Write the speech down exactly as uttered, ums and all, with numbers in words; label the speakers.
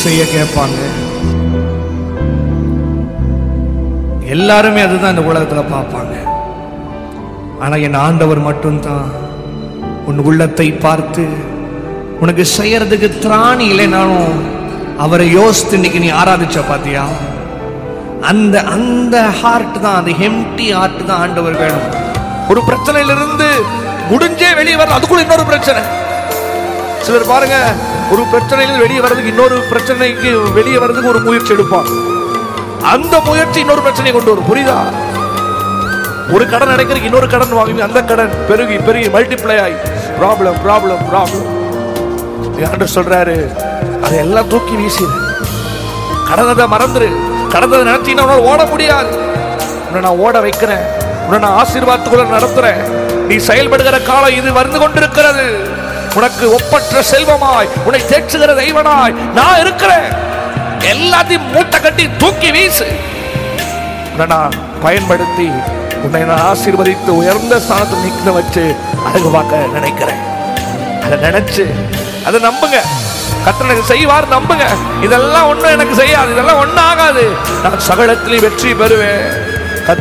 Speaker 1: செய்ய கேட்பாங்க. எல்லாருமே அதுதான் இந்த உலகத்துல பார்ப்பாங்க. ஆனா என் ஆண்டவர் மட்டும்தான் உன் உள்ளத்தை பார்த்து உனக்கு செய்யறதுக்கு திராணி இல்லைனாலும் அவரை யோசித்து இன்னைக்கு நீ ஆராதிச்ச பாத்தியா, அந்த அந்த ஹார்ட் தான், அந்த எம்டி ஹார்ட் தான் ஆண்டவர் வேணும். ஒரு பிரச்சனையிலிருந்து முடிஞ்சே வெளியே வர, அதுக்குள்ள இன்னொரு பிரச்சனை. சிலர் பாருங்க, ஒரு பிரச்சனையிலிருந்து வெளியே வர்றதுக்கு இன்னொரு பிரச்சனைக்கு வெளியே வர்றதுக்கு ஒரு முயற்சி எடுப்பான். அந்த முயற்சி இன்னொரு பிரச்சனையை கொண்டு வரும். புரியுதா? ஒரு கடன் அடைக்கிறதுக்கு இன்னொரு கடன் வாங்கி அந்த கடன் பெருகி பெருகி மல்டிப்ளை ஆகி ப்ராப்ளம் ப்ராப்ளம் ப்ராப்ளம். ஆண்டவர் சொல்றாரு, அதையெல்லாம் தூக்கி வீசிடு, கடனதை மறந்துரு. கடனதை நினைச்சீங்கன்னா உன்னால ஓட முடியாது. உன்னை நான் ஓட வைக்கிறேன், உன்னை நான் ஆசீர்வாதத்துக்குள்ள நடத்துறேன். நீ செயல்படுகிற காலம் இது வந்து கொண்டிருக்கிறது. உனக்கு ஒப்பற்ற செல்வமாய் உன்னை தேற்றுகிற தெய்வனாய் நான் இருக்கிறேன். எல்லாத்தையும் மூட்டை கட்டி தூக்கி வீசு. உன்னை நான் பயன்படுத்தி உன்னை நான் ஆசீர்வதித்து உயர்ந்த ஸ்தானத்தில் நிற்க வச்சு அழகு பார்க்க நினைக்கிறேன். அதை நினைச்சு அதை நம்புங்க. கர்த்தர் எனக்கு செய்வார் நம்புங்க. இதெல்லாம் ஒண்ணும் எனக்கு செய்யாது, இதெல்லாம் ஒன்னும் ஆகாது. நான் சகலத்திலையும் வெற்றி பெறுவேன்.